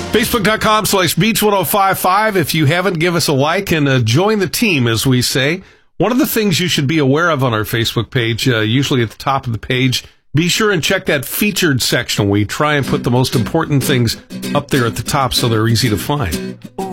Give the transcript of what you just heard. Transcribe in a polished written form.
Facebook.com/Beach1055. If you haven't, give us a like and join the team, as we say. One of the things you should be aware of on our Facebook page, usually at the top of the page, be sure and check that featured section. We try and put the most important things up there at the top so they're easy to find.